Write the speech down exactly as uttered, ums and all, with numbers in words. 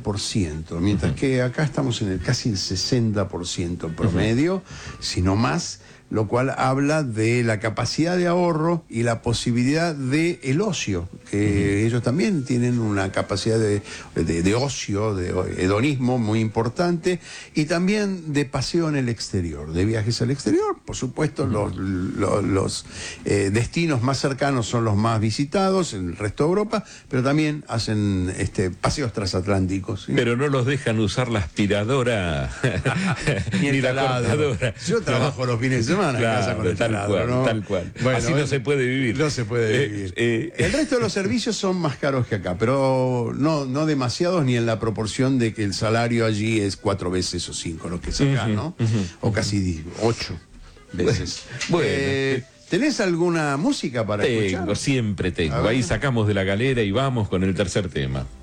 por ciento, mientras uh-huh. que acá estamos en el casi el sesenta por ciento promedio, uh-huh. si no más, lo cual habla de la capacidad de ahorro y la posibilidad de el ocio, que uh-huh. ellos también tienen una capacidad de, de, de ocio, de hedonismo muy importante, y también de paseo en el exterior, de viajes al exterior. Por supuesto, uh-huh. los, los, los eh, destinos más cercanos son los más visitados en el resto de Europa, pero también hacen este, paseos transatlánticos, ¿sí? Pero no los dejan usar la aspiradora ni, ni la cortadora. Yo trabajo los fines de semana. Claro, en casa con el tal, taladro, cual, ¿no? tal cual. Bueno, así no se puede vivir. No se puede vivir. Eh, eh. El resto de los servicios son más caros que acá, pero no, no demasiados, ni en la proporción de que el salario allí es cuatro veces o cinco lo que es acá, uh-huh, ¿no? Uh-huh, o casi ocho veces. Bueno. Eh, ¿Tenés alguna música para tengo, escuchar? Siempre tengo. Ahí sacamos de la galera y vamos con el tercer tema.